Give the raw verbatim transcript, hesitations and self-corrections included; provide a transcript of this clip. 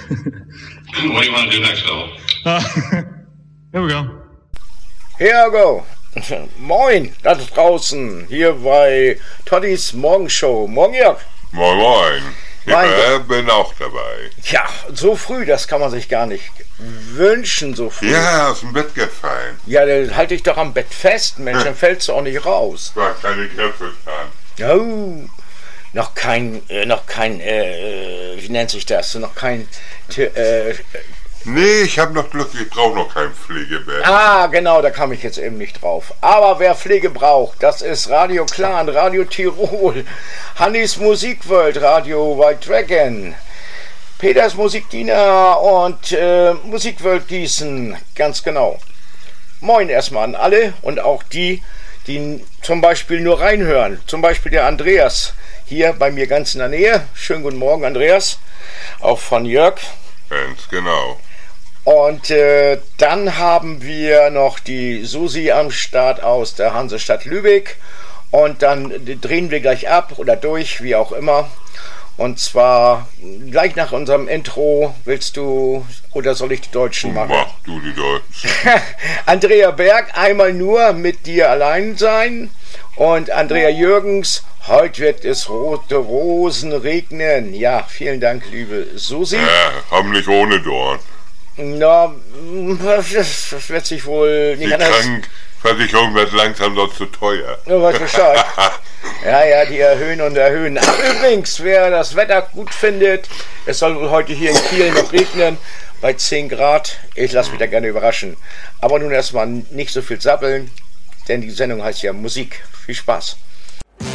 What do you want to do next, Phil? Uh, here we go. Here we go. Moin, da draußen, hier bei Toddys Morgenshow. Morgen, Jörg. Moin, moin. Ich Mein bin auch dabei. Ja, so früh, das kann man sich gar nicht wünschen, so früh. Ja, aus dem Bett gefallen. Ja, dann halte ich doch am Bett fest, Mensch, dann fällst du auch nicht raus. War keine Köpfe dran. Oh, noch kein, äh, noch kein, äh, wie nennt sich das? Noch kein, äh, Nee, ich habe noch Glück, ich brauche noch kein Pflegebett. Ah, genau, da kam ich jetzt eben nicht drauf. Aber wer Pflege braucht, das ist Radio Clan, Radio Tirol, Hannis Musikworld, Radio White Dragon, Peters Musikdiener und äh, Musikworld Gießen, ganz genau. Moin erstmal an alle und auch die, die zum Beispiel nur reinhören. Zum Beispiel der Andreas, hier bei mir ganz in der Nähe. Schönen guten Morgen, Andreas, auch von Jörg. Ganz genau. Und äh, dann haben wir noch die Susi am Start aus der Hansestadt Lübeck. Und dann drehen wir gleich ab oder durch, wie auch immer. Und zwar gleich nach unserem Intro. Willst du oder soll ich die Deutschen machen? Mach du die Deutschen. Andrea Berg, einmal nur mit dir allein sein. Und Andrea Jürgens, heute wird es rote Rosen regnen. Ja, vielen Dank, liebe Susi. Ja, haben ohne Dorn. Na, das wird sich wohl nicht Die anders. Krankenversicherung wird langsam doch zu teuer. Ja, weiß Bescheid. Ja, ja, die erhöhen und erhöhen. Ach, übrigens, wer das Wetter gut findet, es soll wohl heute hier in Kiel noch regnen, bei zehn Grad. Ich lasse mich da gerne überraschen. Aber nun erstmal nicht so viel sappeln, denn die Sendung heißt ja Musik. Viel Spaß.